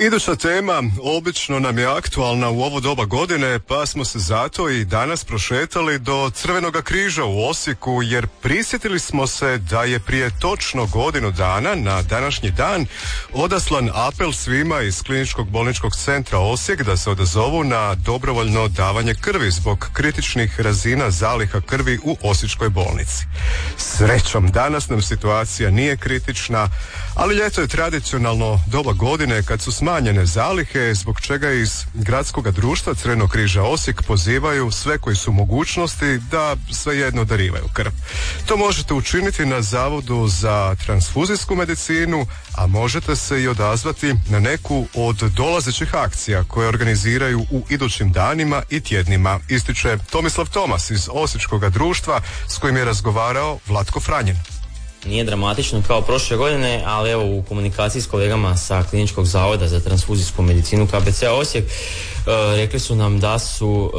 Iduća tema obično nam je aktualna u ovo doba godine, pa smo se zato i danas prošetali do Crvenoga križa u Osijeku, jer prisjetili smo se da je prije točno godinu dana na današnji dan odaslan apel svima iz Kliničkog bolničkog centra Osijek da se odazovu na dobrovoljno davanje krvi zbog kritičnih razina zaliha krvi u Osječkoj bolnici. Srećom, danas nam situacija nije kritična, ali ljeto je tradicionalno doba godine kad su smanjene zalihe, zbog čega iz Gradskog društva Crvenog križa Osijek pozivaju sve koji su u mogućnosti da svejedno darivaju krv. To možete učiniti na Zavodu za transfuzijsku medicinu, a možete se i odazvati na neku od dolazećih akcija koje organiziraju u idućim danima i tjednima, ističe Tomislav Tomas iz Osječkog društva s kojim je razgovarao Vlatko Franjin. Nije dramatično kao prošle godine, ali evo u komunikaciji s kolegama sa Kliničkog zavoda za transfuzijsku medicinu KBC Osijek rekli su nam da su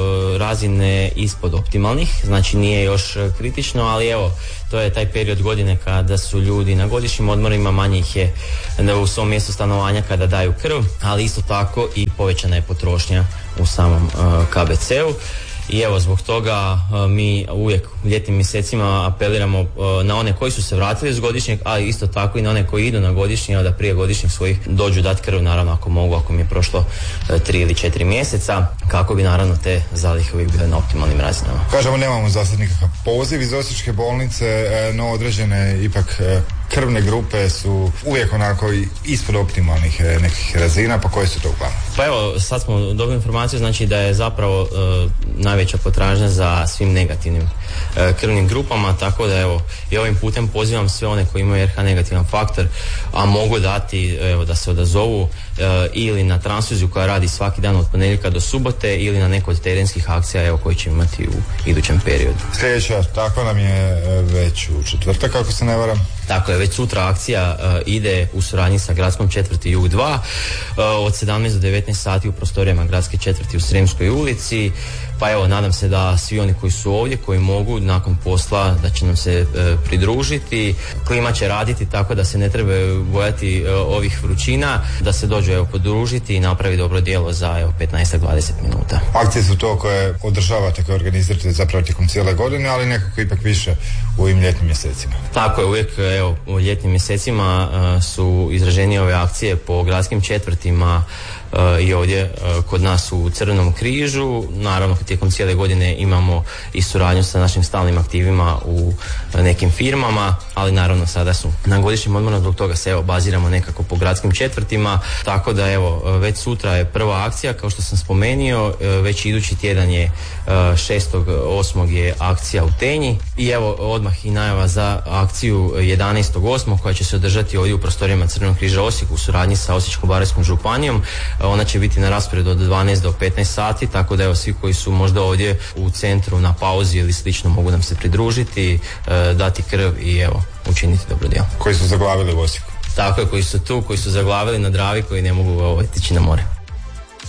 razine ispod optimalnih, znači nije još kritično, ali evo to je taj period godine kada su ljudi na godišnjim odmorima, manje ih je u svom mjestu stanovanja kada daju krv, ali isto tako i povećana je potrošnja u samom KBC-u. I evo zbog toga mi uvijek u ljetnim mjesecima apeliramo na one koji su se vratili iz godišnjeg, ali isto tako i na one koji idu na godišnji, da prije godišnjeg svojih dođu dati krv, naravno ako mogu, ako mi je prošlo 3 ili 4 mjeseca, kako bi naravno te zalihe uvijek bile na optimalnim razinama. Kažemo, nemamo za sad nikakav poziv iz Osječke bolnice, no određene ipak krvne grupe su uvijek onako ispod optimalnih nekih razina, pa koje su to uglavnom? Pa evo, sad smo dobili informaciju, znači da je zapravo najveća potražnja za svim negativnim krvnim grupama, tako da evo i ovim putem pozivam sve one koji imaju RH negativan faktor, a mogu dati, evo, da se odazovu ili na transfuziju koja radi svaki dan od ponedjeljka do subote ili na neku od terenskih akcija, evo, koji će imati u idućem periodu. Sljedeća takva nam je već u četvrtak, ako se ne varam. Tako je, već sutra akcija ide u suradnji sa Gradskom četvrti Jug 2 od 17 do 19 sati u prostorijama Gradske četvrti u Sremskoj ulici. Pa evo, nadam se da svi oni koji su ovdje, koji mogu nakon posla, da će nam se pridružiti. Klima će raditi tako da se ne trebaju bojati ovih vrućina, da se dođu podružiti i napravi dobro djelo za 15-20 minuta. Akcije su to koje održavate, koje organizirate zapravo tijekom cijele godine, ali nekako ipak više u ovim ljetnim mjesecima. Tako je, uvijek u ljetnim mjesecima su izraženije ove akcije po gradskim četvrtima i ovdje kod nas u Crvenom križu. Naravno, tijekom cijele godine imamo i suradnju sa našim stalnim aktivima u nekim firmama, ali naravno sada su na godišnjem odmoru, zbog toga se baziramo nekako po gradskim četvrtima, tako da evo već sutra je prva akcija, kao što sam spomenio, već idući tjedan je 6.8. je akcija u Tenji i evo odmah i najava za akciju 11.8. koja će se održati ovdje u prostorijama Crvenog križa Osijek u suradnji sa Osječko-baranjskom županijom. Ona će biti na rasporedu od 12 do 15 sati, tako da evo svi koji su možda ovdje u centru na pauzi ili slično mogu nam se pridružiti, dati krv i evo učiniti dobro djelo. Koji su zaglavili u Osijeku? Tako je, koji su tu, koji su zaglavili na Dravi, koji ne mogu otići na more.